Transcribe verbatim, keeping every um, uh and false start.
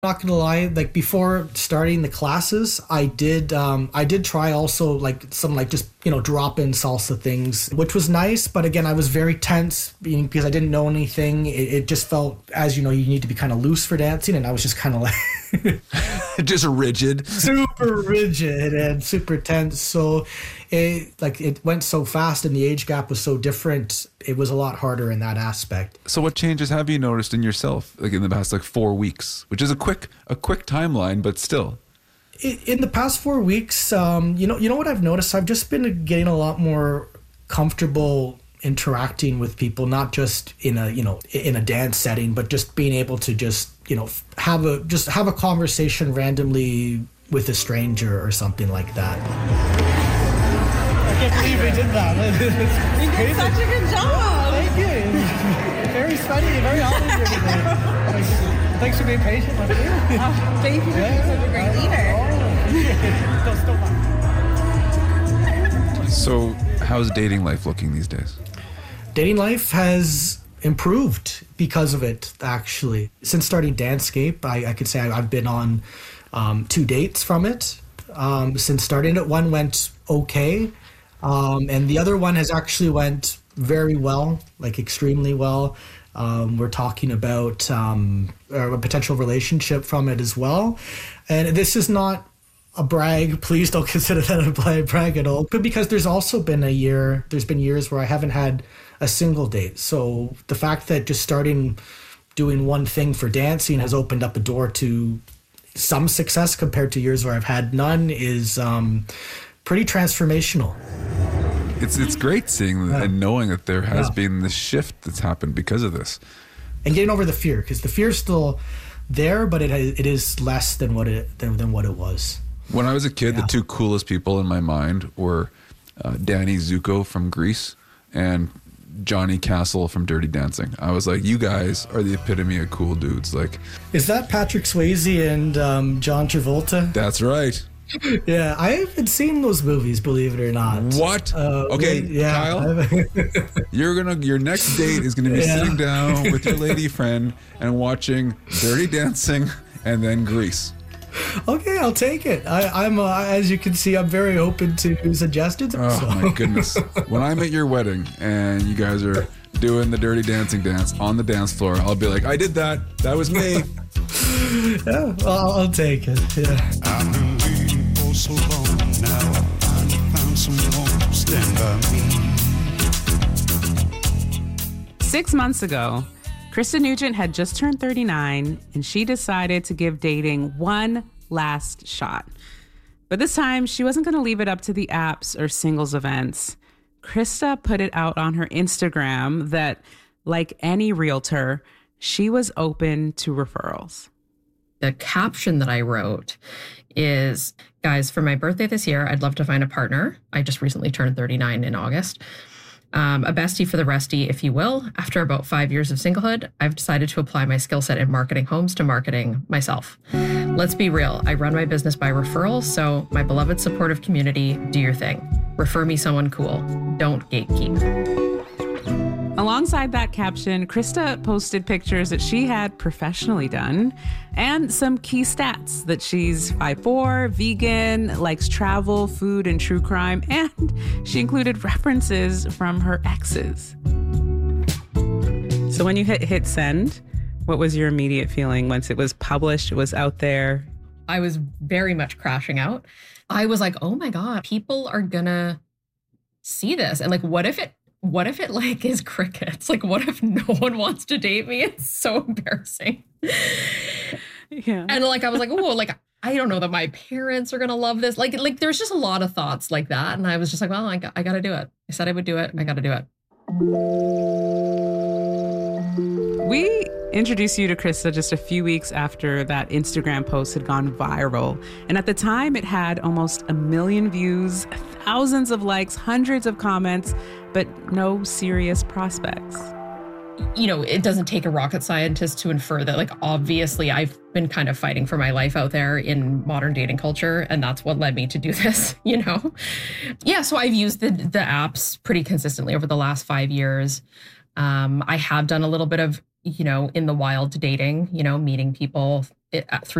Not gonna lie, like before starting the classes, I did um I did try also like some like just, you know, drop in salsa things, which was nice, but again I was very tense being, because I didn't know anything. It, it just felt, as you know, you need to be kind of loose for dancing, and I was just kind of like just rigid. Super rigid and super tense. So it like it went so fast and the age gap was so different. It was a lot harder in that aspect. So what changes have you noticed in yourself, like in the past like four weeks, which is a quick a quick timeline, but still? In the past four weeks, um, you know, you know what I've noticed? I've just been getting a lot more comfortable interacting with people, not just in a, you know, in a dance setting, but just being able to just, you know, have a just have a conversation randomly with a stranger or something like that. I can't believe we did that. You did such a good job. Thank you. Very funny, very honored here today. Thanks for being patient with me. Oh, thank you for being such a great leader. Oh. So how's dating life looking these days? Dating life has improved because of it, actually. Since starting Dancescape, I, I could say I, I've been on um, two dates from it. Um, since starting it, one went okay. Um, and the other one has actually went very well, like extremely well. Um, we're talking about um, a potential relationship from it as well. And this is not a brag. Please don't consider that a brag at all. But because there's also been a year, there's been years where I haven't had a single date. So the fact that just starting doing one thing for dancing has opened up a door to some success compared to years where I've had none is um, pretty transformational. It's it's great seeing yeah. and knowing that there has yeah. been this shift that's happened because of this. And getting over the fear, because the fear is still there, but it it is less than what it than, than what it was. When I was a kid, yeah. the two coolest people in my mind were uh, Danny Zuko from Grease and Johnny Castle from Dirty Dancing. I was like, you guys are the epitome of cool dudes. Like, is that Patrick Swayze and um, John Travolta? That's right. Yeah, I haven't seen those movies, believe it or not. What? Uh, okay, yeah, Kyle, you're gonna your next date is gonna be yeah. sitting down with your lady friend and watching Dirty Dancing and then Grease. Okay, I'll take it. I, I'm, uh, as you can see, I'm very open to suggestions. Oh so. my goodness! When I'm at your wedding and you guys are doing the Dirty Dancing dance on the dance floor, I'll be like, I did that. That was me. Yeah, well, I'll, I'll take it. Yeah. I've been waiting for so long now. I finally found someone to stand by me. Six months ago, Krista Nugent had just turned thirty-nine, and she decided to give dating one last shot. But this time, she wasn't going to leave it up to the apps or singles events. Krista put it out on her Instagram that, like any realtor, she was open to referrals. The caption that I wrote is, guys, for my birthday this year, I'd love to find a partner. I just recently turned thirty-nine in August. Um, a bestie for the restie, if you will. After about five years of singlehood, I've decided to apply my skill set in marketing homes to marketing myself. Let's be real. I run my business by referrals, so my beloved supportive community, do your thing. Refer me someone cool. Don't gatekeep. Alongside that caption, Krista posted pictures that she had professionally done and some key stats that she's five foot four, vegan, likes travel, food, and true crime, and she included references from her exes. So when you hit hit send, what was your immediate feeling once it was published, it was out there? I was very much crashing out. I was like, oh my God, people are gonna see this. And like, what if it What if it like is crickets? Like, what if no one wants to date me? It's so embarrassing. Yeah. And like, I was like, oh, like, I don't know that my parents are going to love this. Like, like there's just a lot of thoughts like that. And I was just like, well, I got, I got to do it. I said I would do it. I got to do it. We introduced you to Krista just a few weeks after that Instagram post had gone viral. And at the time, it had almost a million views, thousands of likes, hundreds of comments, but no serious prospects. You know, it doesn't take a rocket scientist to infer that, like, obviously I've been kind of fighting for my life out there in modern dating culture, and that's what led me to do this, you know? Yeah, so I've used the, the apps pretty consistently over the last five years. Um, I have done a little bit of, you know, in the wild dating, you know, meeting people it, through